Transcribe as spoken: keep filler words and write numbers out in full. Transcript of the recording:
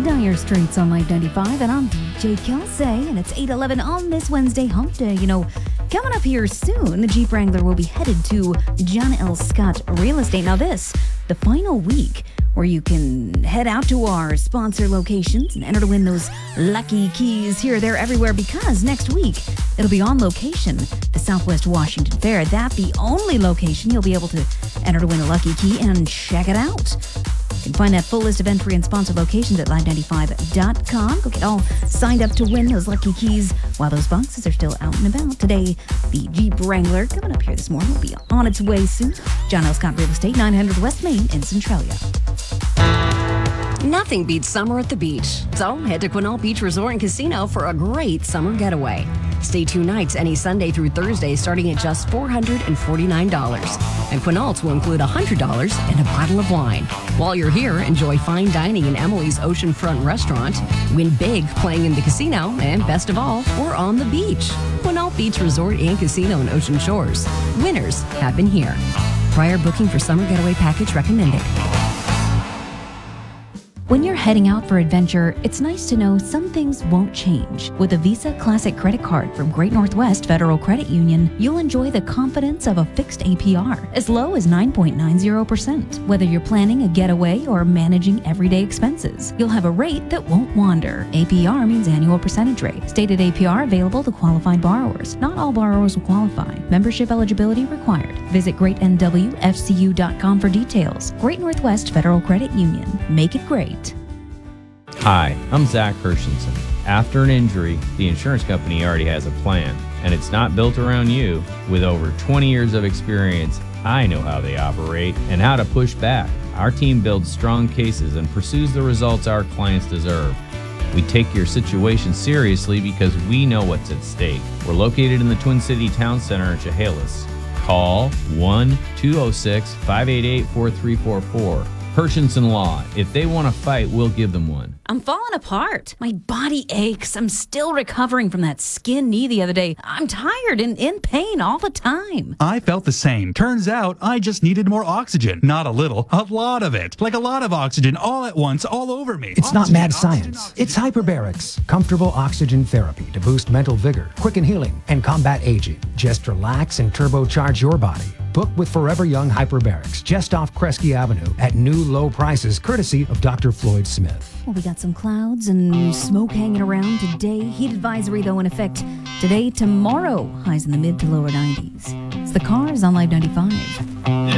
Dire Straits on Live ninety-five, and I'm D J Kelsey, and it's eight eleven on this Wednesday hump day. You know, coming up here soon, the Jeep Wrangler will be headed to John L. Scott Real Estate. Now this, the final week where you can head out to our sponsor locations and enter to win those lucky keys here, there, everywhere, because next week it'll be on location, the Southwest Washington Fair. That's the only location you'll be able to enter to win a lucky key and check it out. You can find that full list of entry and sponsor locations at live ninety-five dot com. Go get all signed up to win those lucky keys while those boxes are still out and about. Today, the Jeep Wrangler coming up here this morning will be on its way soon. John L. Scott Real Estate, nine hundred West Main in Centralia. Nothing beats summer at the beach. So head to Quinault Beach Resort and Casino for a great summer getaway. Stay two nights any Sunday through Thursday starting at just four hundred forty-nine dollars. And Quinault's will include one hundred dollars and a bottle of wine. While you're here, enjoy fine dining in Emily's Oceanfront Restaurant. Win big playing in the casino. And best of all, we're on the beach. Quinault Beach Resort and Casino in Ocean Shores. Winners have been here. Prior booking for summer getaway package recommended. When you're heading out for adventure, it's nice to know some things won't change. With a Visa Classic Credit Card from Great Northwest Federal Credit Union, you'll enjoy the confidence of a fixed A P R, as low as nine point nine zero percent. Whether you're planning a getaway or managing everyday expenses, you'll have a rate that won't wander. A P R means annual percentage rate. Stated A P R available to qualified borrowers. Not all borrowers will qualify. Membership eligibility required. Visit great n w f c u dot com for details. Great Northwest Federal Credit Union. Make it great. Hi, I'm Zach Hershenson. After an injury, the insurance company already has a plan, and it's not built around you. With over twenty years of experience, I know how they operate and how to push back. Our team builds strong cases and pursues the results our clients deserve. We take your situation seriously because we know what's at stake. We're located in the Twin City Town Center in Chehalis. Call one two oh six, five eight eight, four three four four. Hershenson Law. If they want to fight, we'll give them one. I'm falling apart. My body aches. I'm still recovering from that skin knee the other day. I'm tired and in pain all the time. I felt the same. Turns out I just needed more oxygen. Not a little, a lot of it. Like a lot of oxygen all at once, all over me. It's Oxygen, not mad oxygen, science. oxygen. It's hyperbarics, comfortable oxygen therapy to boost mental vigor, quicken healing, and combat aging. Just relax and turbocharge your body. Book with Forever Young Hyperbarics just off Kresge Avenue at new low prices courtesy of Doctor Floyd Smith. Well, we got some clouds and smoke hanging around today. Heat advisory, though, in effect today, tomorrow. Highs in the mid to lower nineties. It's the Cars on Live ninety-five.